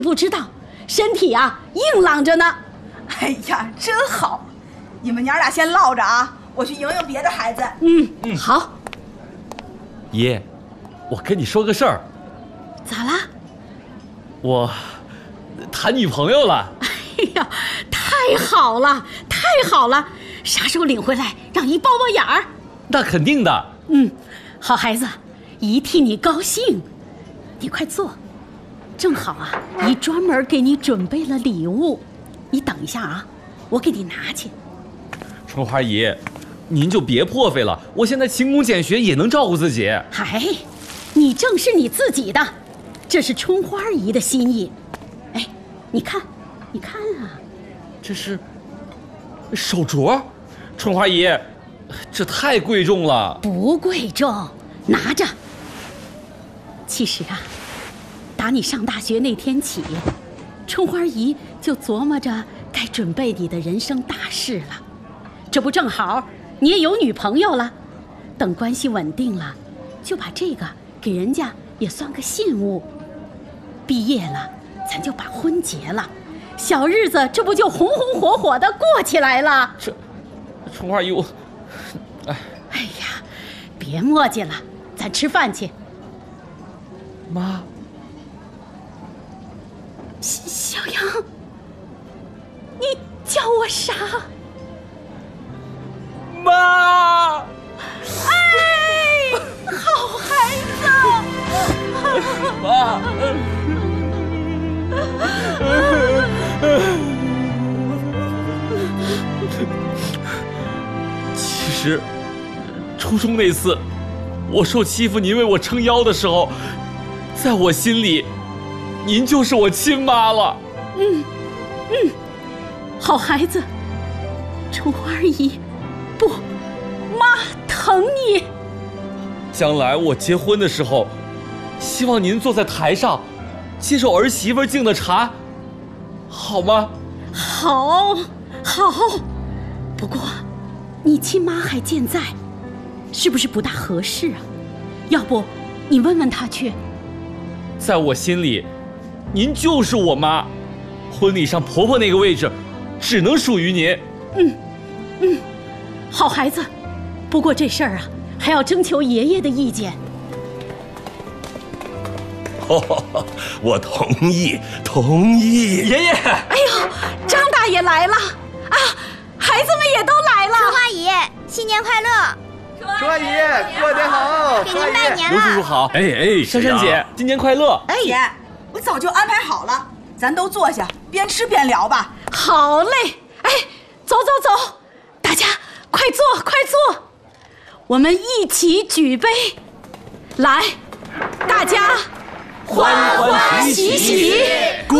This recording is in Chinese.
不知道，身体啊硬朗着呢。 哎呀，真好！你们娘俩先唠着啊，我去迎迎别的孩子。 好。 爷，我跟你说个事儿。 咋啦？ 我谈女朋友了。 哎呀，太好了，太好了！啥时候领回来，让姨包包眼儿？ 那肯定的。 好孩子，姨替你高兴。你快坐，正好啊，姨专门给你准备了礼物。你等一下啊，我给你拿去。 春花姨，您就别破费了，我现在勤工俭学也能照顾自己。 哎，你正是你自己的，这是春花姨的心意。哎，你看啊， 这是手镯，春花姨，这太贵重了。 不贵重，拿着。其实啊，打你上大学那天起，春花姨就琢磨着该准备你的人生大事了。这不正好你也有女朋友了，等关系稳定了，就把这个给人家也算个信物。毕业了，咱就把婚结了，小日子这不就红红火火的过起来了？ 这春花姨， 哎呀，别磨叽了，咱吃饭去。 妈， 小杨，你叫我啥？ 妈！ 哎，好孩子！ 妈！其实，初中那次，我受欺负，您为我撑腰的时候，在我心里，您就是我亲妈了。 好孩子，春花姨，不，妈疼你。 将来我结婚的时候，希望您坐在台上，接受儿媳妇敬的茶，好吗？ 好。不过，你亲妈还健在，是不是不大合适啊？要不，你问问她去。 在我心里，您就是我妈，婚礼上婆婆那个位置，只能属于您。 好孩子，不过这事儿啊，还要征求爷爷的意见。 我同意。 爷爷， 哎呦，张大爷来了啊！孩子们也都来了。 春花姨，新年快乐！ 春花姨过得好， 给您拜年刘叔叔了。 好。珊珊姐，今年快乐。 姐，我早就安排好了，咱都坐下，边吃边聊吧。 好嘞，哎，走，大家快坐，我们一起举杯，来，大家欢欢喜喜。